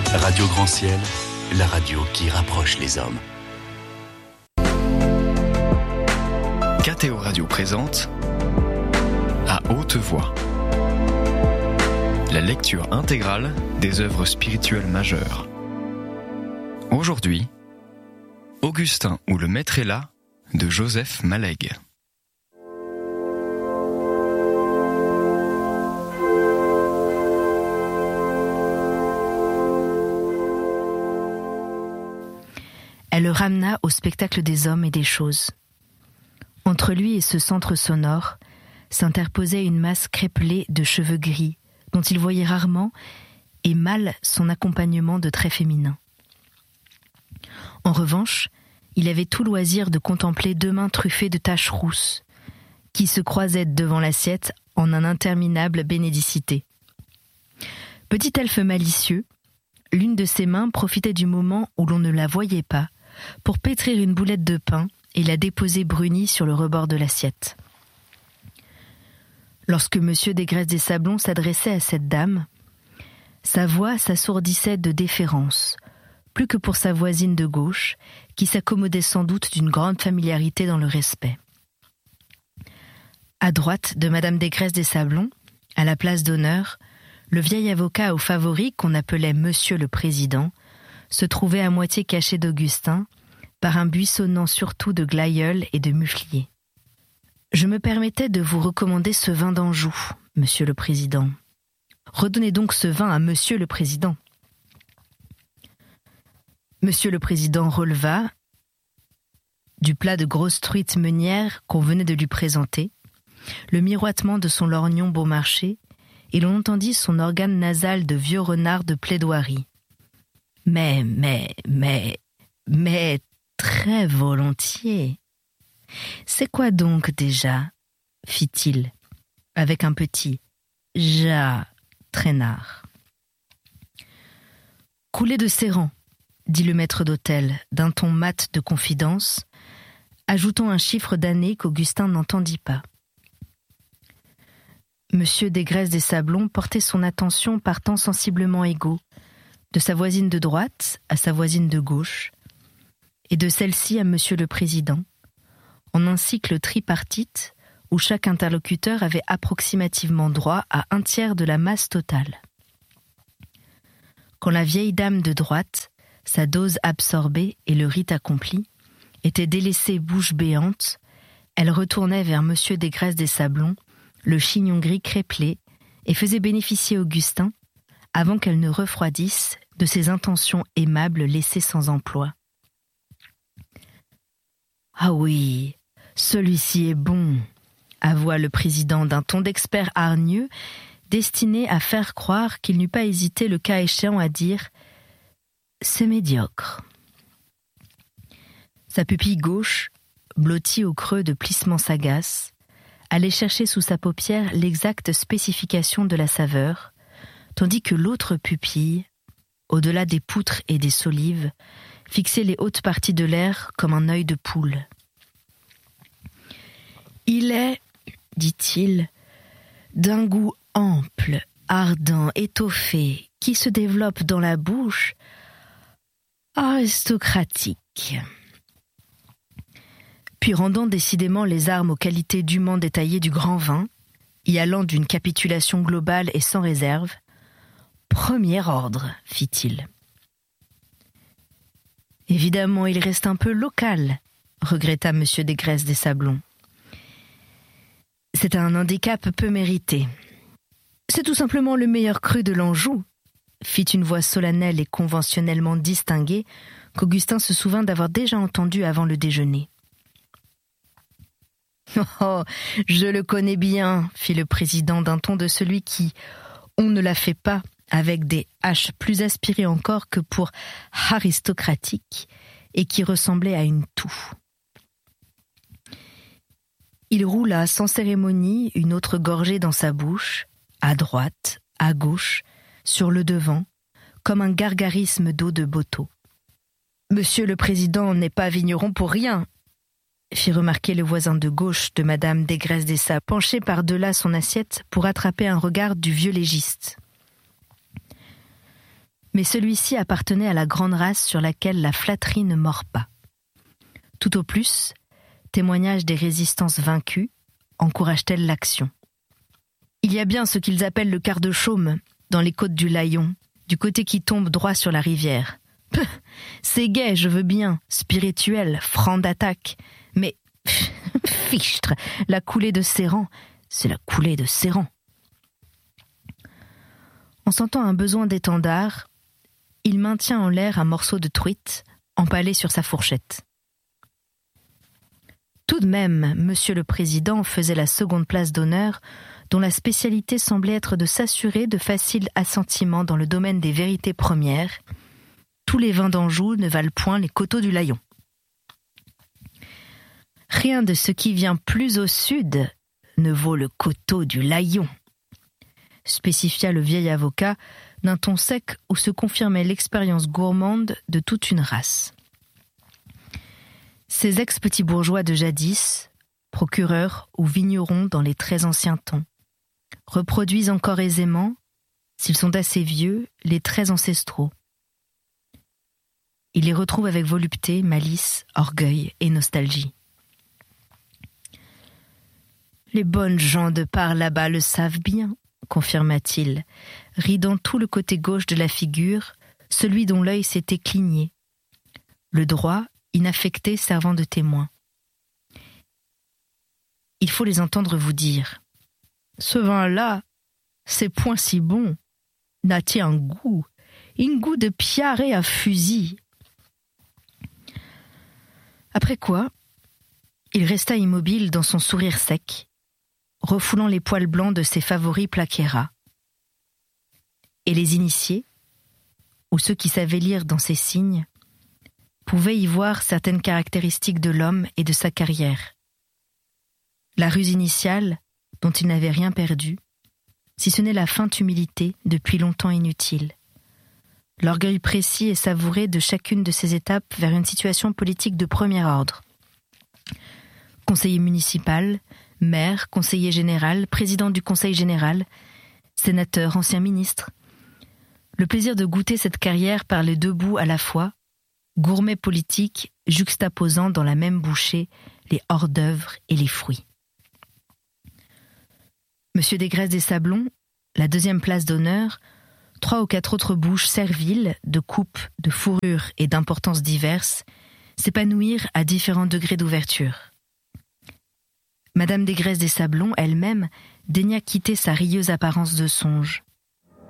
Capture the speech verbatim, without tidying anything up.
Radio Grand Ciel, la radio qui rapproche les hommes. K T O Radio présente À haute voix, la lecture intégrale des œuvres spirituelles majeures. Aujourd'hui, Augustin ou le Maître est là de Joseph Mallègue. Elle le ramena au spectacle des hommes et des choses. Entre lui et ce centre sonore s'interposait une masse crépelée de cheveux gris, dont il voyait rarement et mal son accompagnement de traits féminins. En revanche, il avait tout loisir de contempler deux mains truffées de taches rousses, qui se croisaient devant l'assiette en un interminable bénédicité. Petit elfe malicieux, l'une de ses mains profitait du moment où l'on ne la voyait pas pour pétrir une boulette de pain et la déposer brunie sur le rebord de l'assiette. Lorsque Monsieur Desgraisses des Sablons s'adressait à cette dame, sa voix s'assourdissait de déférence, plus que pour sa voisine de gauche, qui s'accommodait sans doute d'une grande familiarité dans le respect. À droite de Madame Desgraisses des Sablons, à la place d'honneur, le vieil avocat au favori qu'on appelait Monsieur le Président se trouvait à moitié caché d'Augustin par un buissonnant surtout de glaïeuls et de mufliers. Je me permettais de vous recommander ce vin d'Anjou, Monsieur le Président. Redonnez donc ce vin à Monsieur le Président. Monsieur le Président releva, du plat de grosse truite meunière qu'on venait de lui présenter, le miroitement de son lorgnon Beaumarchais, et l'on entendit son organe nasal de vieux renard de plaidoirie. Mais, mais, mais, mais, très volontiers. C'est quoi donc déjà, fit-il, avec un petit « ja » traînard. Coulé de ses rangs, dit le maître d'hôtel, d'un ton mat de confidence, ajoutant un chiffre d'année qu'Augustin n'entendit pas. Monsieur Desgraisses des Sablons portait son attention par temps sensiblement égaux, de sa voisine de droite à sa voisine de gauche, et de celle-ci à Monsieur le Président, en un cycle tripartite où chaque interlocuteur avait approximativement droit à un tiers de la masse totale. Quand la vieille dame de droite, sa dose absorbée et le rite accompli, était délaissée bouche béante, elle retournait vers Monsieur Desgraisses des Sablons, le chignon gris crépelé, et faisait bénéficier Augustin, avant qu'elle ne refroidisse, de ses intentions aimables laissées sans emploi. « Ah oui, celui-ci est bon », avoua le président d'un ton d'expert hargneux, destiné à faire croire qu'il n'eût pas hésité le cas échéant à dire « c'est médiocre ». Sa pupille gauche, blottie au creux de plissements sagaces, allait chercher sous sa paupière l'exacte spécification de la saveur, tandis que l'autre pupille, au-delà des poutres et des solives, fixait les hautes parties de l'air comme un œil de poule. « Il est, dit-il, d'un goût ample, ardent, étoffé, qui se développe dans la bouche, aristocratique. » Puis rendant décidément les armes aux qualités dûment détaillées du grand vin, y allant d'une capitulation globale et sans réserve, « Premier ordre, fit-il. » Évidemment, il reste un peu local, regretta Monsieur Desgraisses des Sablons. C'est un handicap peu mérité. C'est tout simplement le meilleur cru de l'Anjou, fit une voix solennelle et conventionnellement distinguée qu'Augustin se souvint d'avoir déjà entendue avant le déjeuner. « Oh, je le connais bien, fit le président d'un ton de celui qui, on ne la fait pas, avec des H plus aspirées encore que pour aristocratique, et qui ressemblait à une toux. Il roula sans cérémonie une autre gorgée dans sa bouche, à droite, à gauche, sur le devant, comme un gargarisme d'eau de Boto. « Monsieur le Président n'est pas vigneron pour rien », fit remarquer le voisin de gauche de Madame Desgraisses des Sablons, penché par-delà son assiette pour attraper un regard du vieux légiste. « Mais celui-ci appartenait à la grande race sur laquelle la flatterie ne mord pas. Tout au plus, témoignage des résistances vaincues, encourage-t-elle l'action. Il y a bien ce qu'ils appellent le quart de chaume, dans les côtes du Layon, du côté qui tombe droit sur la rivière. Peuh, c'est gai, je veux bien, spirituel, franc d'attaque, mais fichtre, la coulée de Séran, c'est la coulée de Séran. En sentant un besoin d'étendard, il maintient en l'air un morceau de truite empalé sur sa fourchette. Tout de même, Monsieur le Président faisait la seconde place d'honneur, dont la spécialité semblait être de s'assurer de faciles assentiments dans le domaine des vérités premières. Tous les vins d'Anjou ne valent point les coteaux du Layon. Rien de ce qui vient plus au sud ne vaut le coteau du Layon, spécifia le vieil avocat d'un ton sec où se confirmait l'expérience gourmande de toute une race. Ces ex-petits bourgeois de jadis, procureurs ou vignerons dans les très anciens temps, reproduisent encore aisément, s'ils sont assez vieux, les traits ancestraux. Ils les retrouvent avec volupté, malice, orgueil et nostalgie. Les bonnes gens de par là-bas le savent bien, confirma-t-il, ridant tout le côté gauche de la figure, celui dont l'œil s'était cligné, le droit, inaffecté, servant de témoin. Il faut les entendre vous dire « Ce vin-là, c'est point si bon, n'a-t-il un goût, un goût de piaré à fusil ?» Après quoi, il resta immobile dans son sourire sec, refoulant les poils blancs de ses favoris plaquera. Et les initiés, ou ceux qui savaient lire dans ses signes, pouvaient y voir certaines caractéristiques de l'homme et de sa carrière. La ruse initiale, dont il n'avait rien perdu, si ce n'est la feinte humilité depuis longtemps inutile. L'orgueil précis et savouré de chacune de ces étapes vers une situation politique de premier ordre. Conseiller municipal, maire, conseiller général, président du conseil général, sénateur, ancien ministre. Le plaisir de goûter cette carrière par les deux bouts à la fois, gourmet politique juxtaposant dans la même bouchée les hors-d'œuvre et les fruits. Monsieur Desgraisses des Sablons, la deuxième place d'honneur, trois ou quatre autres bouches serviles, de coupe, de fourrure et d'importances diverses, s'épanouirent à différents degrés d'ouverture. Madame Desgraisses des Sablons, elle-même, daigna quitter sa rieuse apparence de songe.